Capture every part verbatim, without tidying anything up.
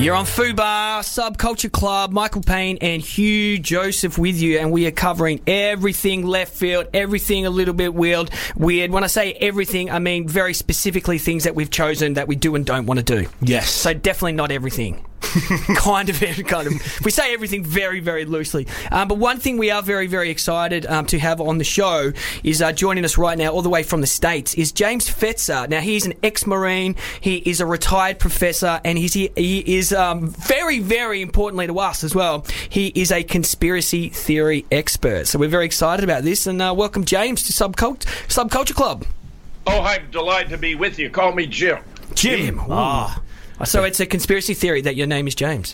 You're on Fubar, Subculture Club, Michael Payne and Hugh Joseph with you, and we are covering everything left field, everything a little bit weird. Weird. When I say everything, I mean very specifically things that we've chosen that we do and don't want to do. Yes. So definitely not everything. kind of, kind of. We say everything very, very loosely. Um, but one thing we are very, very excited um, to have on the show is uh, joining us right now, all the way from the States, is James Fetzer. Now, he's an ex-Marine. He is a retired professor, and he's, he, he is um, very, very importantly to us as well, he is a conspiracy theory expert. So we're very excited about this, and uh, welcome, James, to Subcult- Subculture Club. Oh, I'm delighted to be with you. Call me Jim. Jim. Jim. Ah. So it's a conspiracy theory that your name is James.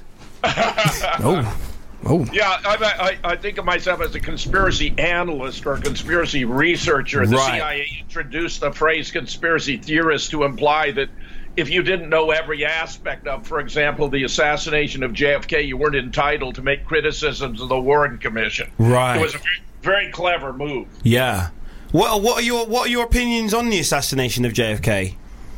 oh. Oh. Yeah, I, I, I think of myself as a conspiracy analyst or a conspiracy researcher. The Right. C I A introduced the phrase conspiracy theorist to imply that if you didn't know every aspect of, for example, the assassination of J F K, you weren't entitled to make criticisms of the Warren Commission. Right. It was a very, very clever move. Yeah. What, what are your What are your opinions on the assassination of J F K?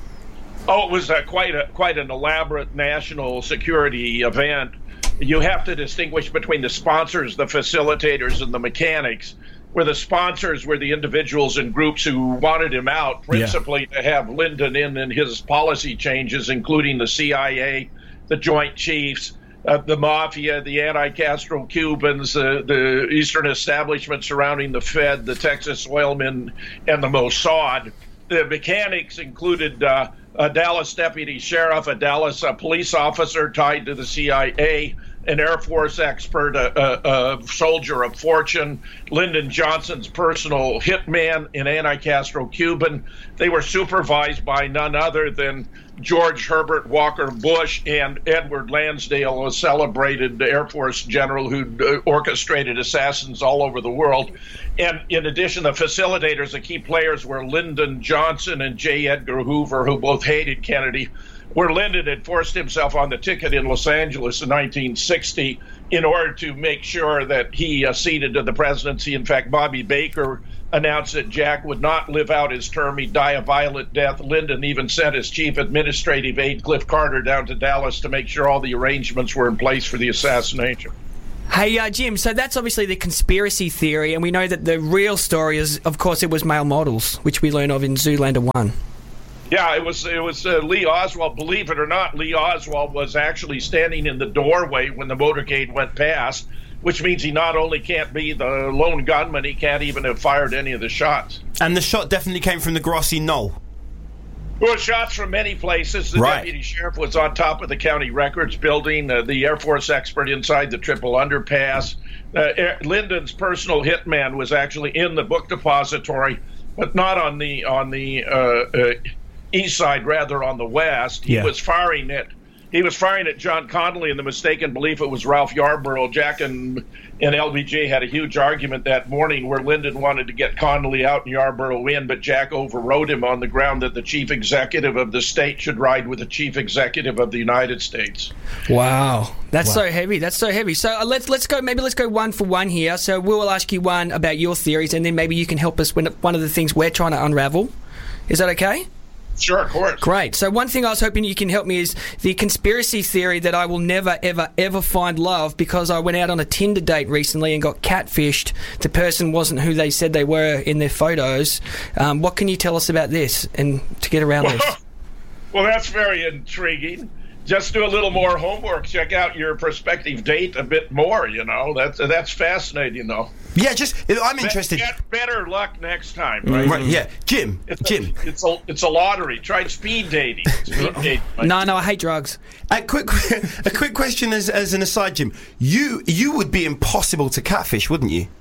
Oh, it was uh, quite a quite an elaborate national security event. You have to distinguish between the sponsors, the facilitators, and the mechanics, where the sponsors were the individuals and groups who wanted him out, principally yeah. to have Lyndon in and his policy changes, including the C I A, the Joint Chiefs, uh, the Mafia, the anti-Castro Cubans, uh, the Eastern establishment surrounding the Fed, the Texas oilmen, and the Mossad. The mechanics included uh, a Dallas deputy sheriff, a Dallas uh, police officer tied to the C I A, an Air Force expert, a, a, a soldier of fortune, Lyndon Johnson's personal hitman, an anti-Castro Cuban. They were supervised by none other than George Herbert Walker Bush and Edward Lansdale, a celebrated Air Force general who uh, orchestrated assassins all over the world. And in addition, the facilitators, the key players were Lyndon Johnson and J. Edgar Hoover, who both hated Kennedy, where Lyndon had forced himself on the ticket in Los Angeles in nineteen sixty in order to make sure that he acceded to the presidency. In fact, Bobby Baker announced that Jack would not live out his term. He'd die a violent death. Lyndon even sent his chief administrative aide, Cliff Carter, down to Dallas to make sure all the arrangements were in place for the assassination. Hey, uh, Jim, so that's obviously the conspiracy theory, and we know that the real story is, of course, it was male models, which we learn of in Zoolander one. Yeah, it was it was uh, Lee Oswald. Believe it or not, Lee Oswald was actually standing in the doorway when the motorcade went past, which means he not only can't be the lone gunman, he can't even have fired any of the shots. And the shot definitely came from the grassy knoll. There were shots from many places. The right. deputy sheriff was on top of the county records building, uh, the Air Force expert inside the triple underpass. Uh, Lyndon's personal hitman was actually in the book depository, but not on the on the uh, uh, east side, rather on the west. He yeah. was firing at he was firing at John Connolly in the mistaken belief it was Ralph Yarborough. Jack and and L B J had a huge argument that morning where Lyndon wanted to get Connolly out and Yarborough in, but Jack overrode him on the ground that the chief executive of the state should ride with the chief executive of the United States. Wow, that's wow. so heavy. That's so heavy. So uh, let's let's go. Maybe let's go one for one here. So we'll ask you one about your theories, and then maybe you can help us with one of the things we're trying to unravel. Is that okay? Sure, of course. Great. So one thing I was hoping you can help me is the conspiracy theory that I will never, ever, ever find love because I went out on a Tinder date recently and got catfished. The person wasn't who they said they were in their photos. Um, what can you tell us about this and to get around this? Well, that's very intriguing. Just do a little more homework. Check out your prospective date a bit more, you know. That's that's fascinating, though. Yeah, just, I'm interested. Get better luck next time, right? Right, yeah. Jim, it's Jim. A, it's, a, it's a lottery. Try speed dating. Speed dating. No, no, I hate drugs. A quick a quick question as, as an aside, Jim. You you would be impossible to catfish, wouldn't you?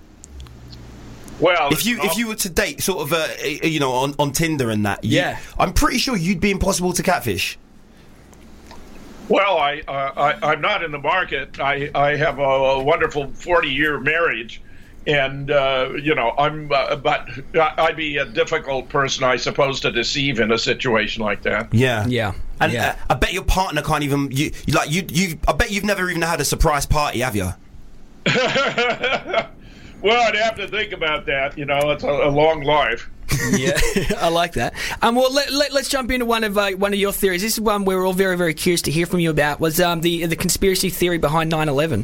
Well, if you if you were to date sort of, uh, you know, on, on Tinder and that, you, yeah. I'm pretty sure you'd be impossible to catfish. Well, I, uh, I I'm not in the market. I, I have a, a wonderful forty-year marriage, and uh, you know I'm. Uh, but I'd be a difficult person, I suppose, to deceive in a situation like that. Yeah, yeah, and yeah. Uh, I bet your partner can't even. You like you you. I bet you've never even had a surprise party, have you? Well, I'd have to think about that. You know, it's a, a long life. Yeah, I like that. Um, well, let, let, let's jump into one of uh, one of your theories. This is one we're all very, very curious to hear from you about. Was um, the the conspiracy theory behind nine eleven?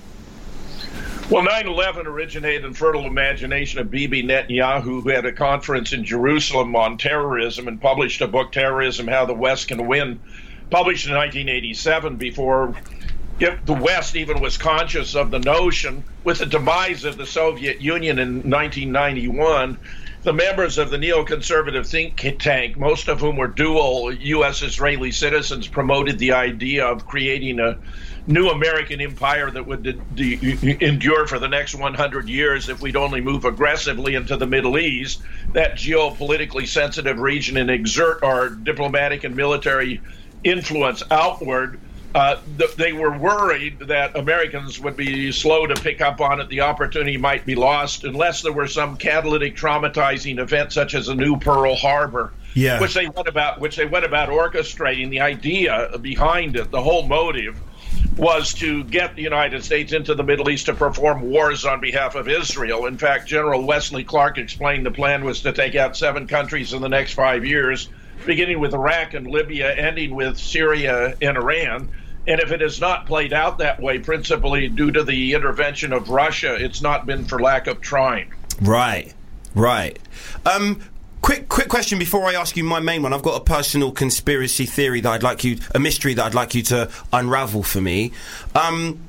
Well, nine eleven originated in fertile imagination of Bibi Netanyahu, who had a conference in Jerusalem on terrorism and published a book, Terrorism: How the West Can Win, published in nineteen eighty-seven, before if the West even was conscious of the notion. With the demise of the Soviet Union in nineteen ninety-one, the members of the neoconservative think tank, most of whom were dual U S Israeli citizens, promoted the idea of creating a new American empire that would de- de- endure for the next one hundred years if we'd only move aggressively into the Middle East, that geopolitically sensitive region, and exert our diplomatic and military influence outward. Uh, th- they were worried that Americans would be slow to pick up on it. The opportunity might be lost unless there were some catalytic traumatizing event such as a new Pearl Harbor, yeah. which they went about, which they went about orchestrating. The idea behind it, the whole motive, was to get the United States into the Middle East to perform wars on behalf of Israel. In fact, General Wesley Clark explained the plan was to take out seven countries in the next five years, beginning with Iraq and Libya, ending with Syria and Iran. And if it has not played out that way, principally due to the intervention of Russia, it's not been for lack of trying. Right, right. Um, quick, quick question before I ask you my main one. I've got a personal conspiracy theory that I'd like you, a mystery that I'd like you to unravel for me. Um,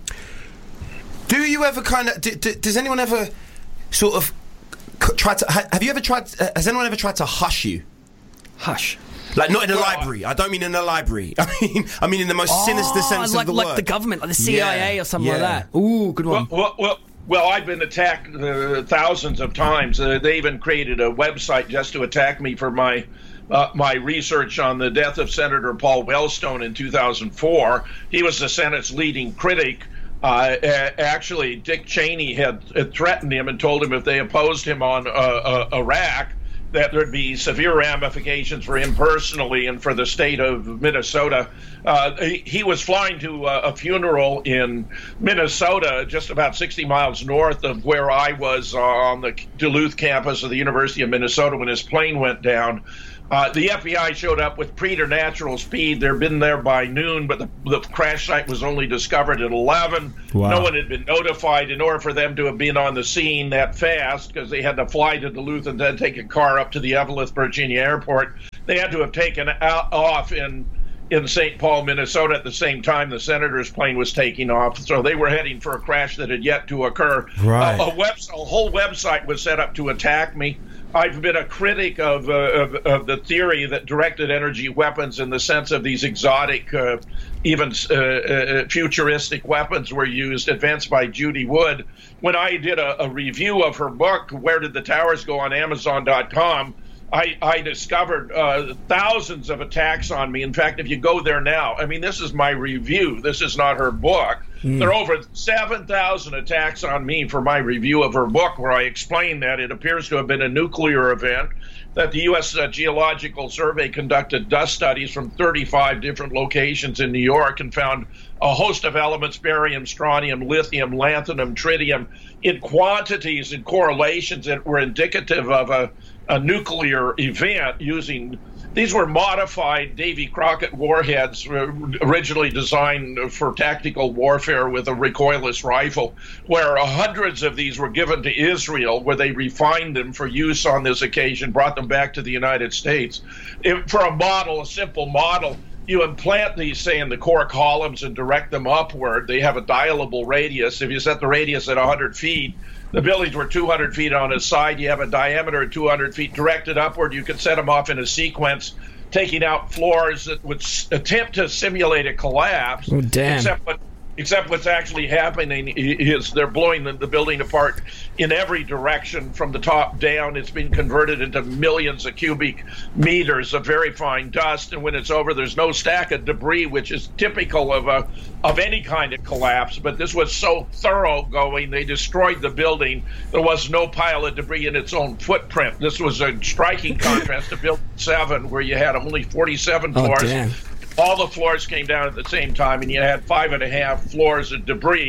do you ever kind of, do, do, does anyone ever sort of try to, have you ever tried, has anyone ever tried to hush you? Hush. Like, not in a well, library. I don't mean in a library. I mean, I mean in the most oh, sinister sense like, of the like word. Like the government, like the C I A yeah, or something yeah. like that. Ooh, good one. Well, well, well, well I've been attacked uh, thousands of times. Uh, they even created a website just to attack me for my uh, my research on the death of Senator Paul Wellstone in two thousand four. He was the Senate's leading critic. Uh, actually, Dick Cheney had, had threatened him and told him if they opposed him on uh, uh, Iraq, that there'd be severe ramifications for him personally and for the state of Minnesota. Uh, he, he was flying to uh, a funeral in Minnesota, just about sixty miles north of where I was uh, on the Duluth campus of the University of Minnesota when his plane went down. Uh, the F B I showed up with preternatural speed. They'd been there by noon, but the, the crash site was only discovered at eleven. Wow. No one had been notified in order for them to have been on the scene that fast, because they had to fly to Duluth and then take a car up to the Evelyn, Virginia airport. They had to have taken out, off in in Saint Paul, Minnesota at the same time the senator's plane was taking off. So they were heading for a crash that had yet to occur. Right. A, a, web, a whole website was set up to attack me. I've been a critic of, uh, of of the theory that directed energy weapons, in the sense of these exotic, uh, even uh, uh, futuristic weapons, were used, advanced by Judy Wood. When I did a, a review of her book, Where Did the Towers Go, on Amazon dot com, I, I discovered uh, thousands of attacks on me. In fact, if you go there now, I mean, this is my review. This is not her book. Mm. There are over seven thousand attacks on me for my review of her book, where I explain that it appears to have been a nuclear event, that the U S uh, Geological Survey conducted dust studies from thirty-five different locations in New York and found a host of elements, barium, strontium, lithium, lanthanum, tritium, in quantities and correlations that were indicative of a, a nuclear event using. These were modified Davy Crockett warheads, originally designed for tactical warfare with a recoilless rifle, where hundreds of these were given to Israel, where they refined them for use on this occasion, brought them back to the United States. If, for a model, a simple model, you implant these, say, in the core columns and direct them upward. They have a dialable radius. If you set the radius at one hundred feet, the buildings were two hundred feet on its side. You have a diameter of two hundred feet directed upward. You could set them off in a sequence, taking out floors that would s- attempt to simulate a collapse. Oh, damn. Except what, except what's actually happening is they're blowing the, the building apart in every direction from the top down. It's been converted into millions of cubic meters of very fine dust, and when it's over, there's no stack of debris, which is typical of a of any kind of collapse. But this was so thoroughgoing, they destroyed the building. There was no pile of debris in its own footprint. This was a striking contrast to Building seven, where you had only forty-seven Oh, floors. damn. All the floors came down at the same time, and you had five and a half floors of debris.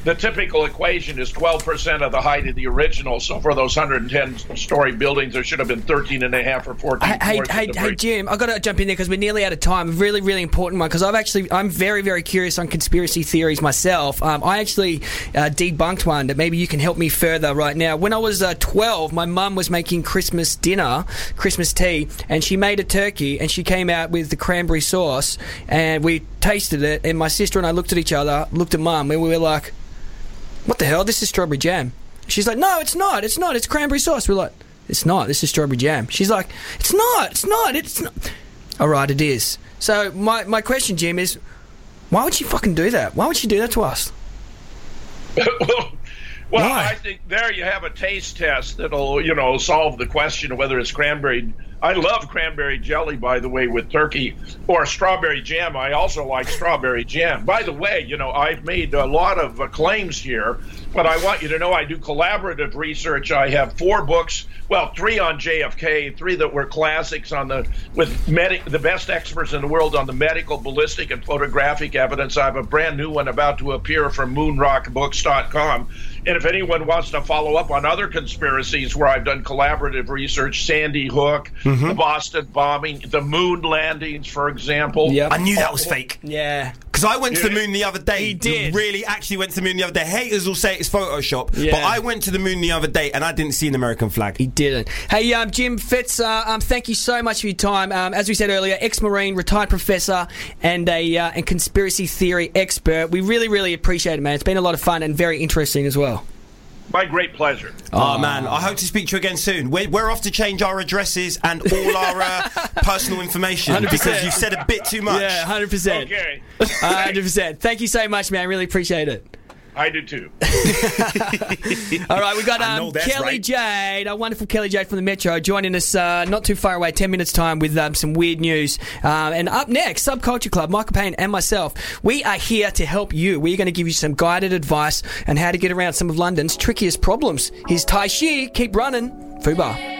the typical equation is twelve percent of the height of the original. So for those one hundred ten story buildings, there should have been thirteen and a half or fourteen. Hey, hey, hey, Jim, I've got to jump in there because we're nearly out of time. Really, really important one, because I've actually, I'm very, very curious on conspiracy theories myself. Um, I actually uh, debunked one that maybe you can help me further right now. When I was uh, twelve, my mum was making Christmas dinner, Christmas tea, and she made a turkey, and she came out with the cranberry sauce, and we tasted it, and my sister and I looked at each other, looked at mum, and we were like, what the hell? This is strawberry jam. She's like, no, it's not. It's not. It's cranberry sauce. We're like, it's not. This is strawberry jam. She's like, it's not. It's not. It's not. All right, it is. So my, my question, Jim, is why would she fucking do that? Why would she do that to us? well, well Why? I think there you have a taste test that'll, you know, solve the question of whether it's cranberry. I love cranberry jelly, by the way, with turkey, or strawberry jam. I also like strawberry jam. By the way, you know, I've made a lot of uh, claims here, but I want you to know I do collaborative research. I have four books, well, three on J F K, three that were classics on the with medic, the best experts in the world on the medical, ballistic, and photographic evidence. I have a brand new one about to appear from moon rock books dot com. And if anyone wants to follow up on other conspiracies where I've done collaborative research, Sandy Hook, mm-hmm. the Boston bombing, the moon landings, for example. Yep. I knew that was fake. Yeah. Because I went to the moon the other day. He did. Really, actually went to the moon the other day. Haters will say it's Photoshop. Yeah. But I went to the moon the other day and I didn't see an American flag. He didn't. Hey, um, Jim Fitz, uh, um, thank you so much for your time. Um, as we said earlier, ex-Marine, retired professor, and a uh, and conspiracy theory expert. We really, really appreciate it, man. It's been a lot of fun and very interesting as well. My great pleasure. Oh, oh man, I hope to speak to you again soon. We're, we're off to change our addresses and all our uh, personal information one hundred percent. Because you said a bit too much. Yeah, one hundred percent. Okay. one hundred percent. Thank you so much, man. I really appreciate it. I do too. All right, we got um, Kelly right. Jade, our wonderful Kelly Jade from the Metro, joining us uh, not too far away, ten minutes time, with um, some weird news. Um, and up next, Subculture Club, Michael Payne and myself, we are here to help you. We're going to give you some guided advice on how to get around some of London's trickiest problems. Here's Tai Shi, keep running. Fubar.